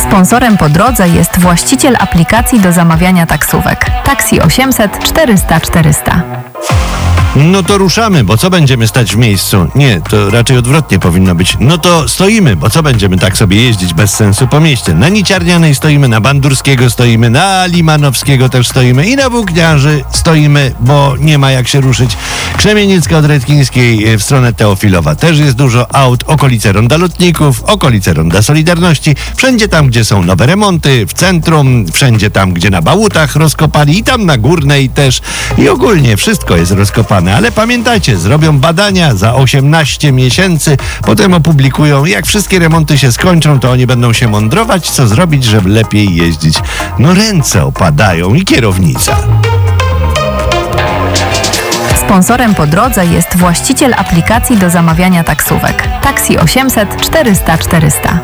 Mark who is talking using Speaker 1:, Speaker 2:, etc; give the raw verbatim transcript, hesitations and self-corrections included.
Speaker 1: Sponsorem po drodze jest właściciel aplikacji do zamawiania taksówek. Taxi osiemset czterysta czterysta.
Speaker 2: No to ruszamy, bo co będziemy stać w miejscu? Nie, to raczej odwrotnie powinno być. No to stoimy, bo co będziemy tak sobie jeździć bez sensu po mieście? Na Niciarnianej stoimy, na Bandurskiego stoimy, na Limanowskiego też stoimy i na Włókniarzy stoimy, bo nie ma jak się ruszyć. Krzemieniecka od Redkińskiej w stronę Teofilowa też jest dużo aut, okolice Ronda Lotników, okolice Ronda Solidarności, wszędzie tam, gdzie są nowe remonty, w centrum, wszędzie tam, gdzie na Bałutach rozkopali i tam na Górnej też i ogólnie wszystko jest rozkopane. Ale pamiętajcie, zrobią badania za osiemnaście miesięcy, potem opublikują. Jak wszystkie remonty się skończą, to oni będą się mądrować, co zrobić, żeby lepiej jeździć. No ręce opadają i kierownica.
Speaker 1: Sponsorem po drodze jest właściciel aplikacji do zamawiania taksówek. Taxi osiemset czterysta czterysta.